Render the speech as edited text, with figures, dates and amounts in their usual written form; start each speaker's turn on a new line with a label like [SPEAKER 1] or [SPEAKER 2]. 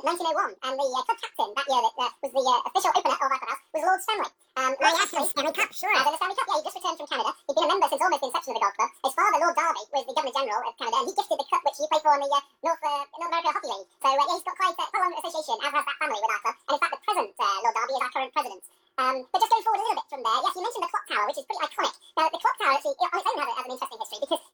[SPEAKER 1] 1901, and the club captain that year that was the official opener of our clubhouse was Lord Stanley.
[SPEAKER 2] Yes, the Stanley Cup, sure.
[SPEAKER 1] The Stanley Cup, yeah, he just returned from Canada. He'd been a member since almost the inception of the golf club. His father, Lord Derby, was the Governor General of Canada, and he gifted the cup which he played for in the North America Hockey League. So yeah, he's got quite a long association, as has that family, with our club. And in fact, the present Lord Derby is our current president. But just going forward a little bit from there, yes, you mentioned the clock tower, which is pretty iconic. Now, the clock tower actually, on its own, has an interesting history, because